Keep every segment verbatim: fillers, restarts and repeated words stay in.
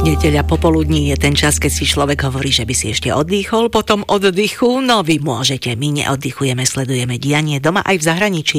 Nedeľa popoludní je ten čas, keď si človek hovorí, že by si ešte oddychol, potom oddychu, no vy môžete, my neoddychujeme, sledujeme dianie doma aj v zahraničí.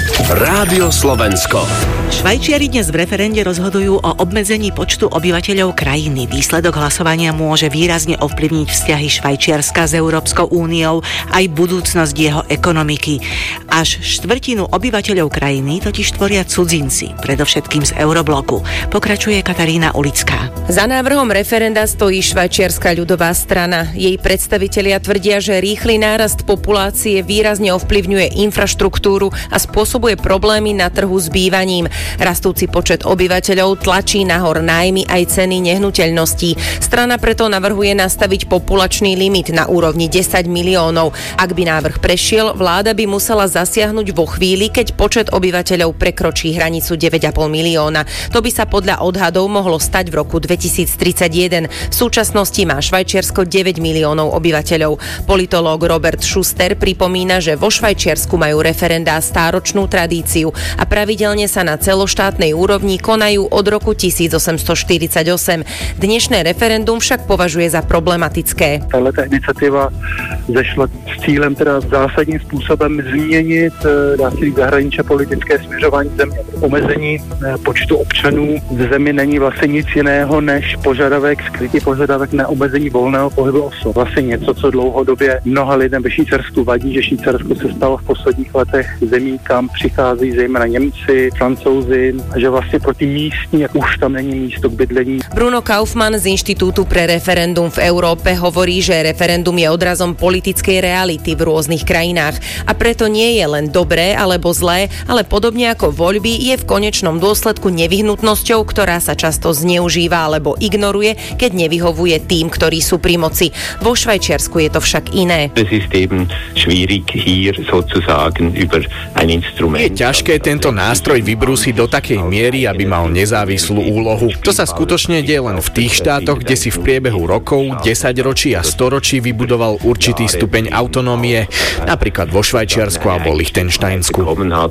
Rádio Slovensko. Švajčiari dnes v referende rozhodujú o obmedzení počtu obyvateľov krajiny. Výsledok hlasovania môže výrazne ovplyvniť vzťahy Švajčiarska s Európskou úniou aj budúcnosť jeho ekonomiky. Až štvrtinu obyvateľov krajiny totiž tvoria cudzinci, predovšetkým z Eurobloku. Pokračuje Katarína Ulická. Za návrhom referenda stojí Švajčiarska ľudová strana. Jej predstavitelia tvrdia, že rýchly nárast populácie výrazne ovplyvňuje infraštruktúru a spôsobuje problémy na trhu s bývaním. Rastúci počet obyvateľov tlačí nahor nájmy aj ceny nehnuteľností. Strana preto navrhuje nastaviť populačný limit na úrovni desať miliónov. Ak by návrh prešiel, vláda by musela zasiahnuť vo chvíli, keď počet obyvateľov prekročí hranicu deväť a pol milióna. To by sa podľa odhadov mohlo stať v roku dvetisíctridsaťjeden. V súčasnosti má Švajčiarsko deväť miliónov obyvateľov. Politológ Robert Schuster pripomína, že vo Švajčiarsku majú referendá stáročnú tradíciu a pravidelne sa na celoštátnej úrovni konajú od roku tisícosemstoštyridsaťosem. Dnešné referendum však považuje za problematické. Tahle iniciativa zešla s cílem teda zásadním způsobem změnit násilí zahraničí politické směřování země. Omezení počtu občanů v zemi není vlastně nic jiného než požadavek, skrytý požadavek na omezení volného pohybu osob. Vlastně něco, co dlouhodobě mnoha lidem ve Švýcarsku vadí, že Švýcarsko se stalo v posledních letech zemí, kam přichází zejména Němci, Francouzi, a že vlastně pro ty místní, jak už tam není místo k bydlení. Bruno Kaufmann z Inštitútu pre referendum v Európe hovorí, že referendum je odrazom politickej reality v rôznych krajinách a preto nie je len dobré alebo zlé, ale podobne ako voľby je v konečnom dôsledku nevyhnutnosťou, ktorá sa často zneužíva alebo ignoruje, keď nevyhovuje tým, ktorí sú pri moci. Vo Švajčiarsku je to však iné. Es ist eben schwierig hier sozusagen über ein Instrument. Je ťažké tento nástroj vybrúsiť do takej miery, aby mal nezávislú úlohu. To sa skutočne deje len v tých štátoch, kde si v priebehu rokov, desaťročí a storočí vybudoval určitý stupeň autonómie, napríklad vo Švajčiarsku alebo Lichtensteinsku.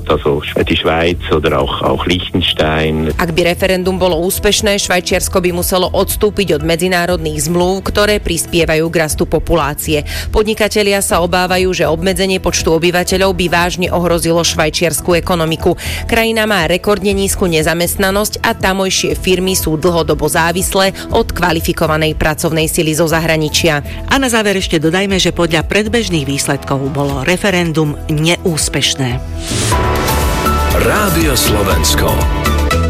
Ak by referendum bolo úspešné, Švajčiarsko by muselo odstúpiť od medzinárodných zmluv, ktoré prispievajú k rastu populácie. Podnikatelia sa obávajú, že obmedzenie počtu obyvateľov by vážne ohrozilo švajčiarsku ekonomiku. Krajina má rekordne nízku nezamestnanosť a tamojšie firmy sú dlhodobo závislé od kvalifikovanej pracovnej sily zo zahraničia. A na záver ešte dodajme, že podľa predbežných výsledkov bolo referendum neúspešné. Rádio Slovensko.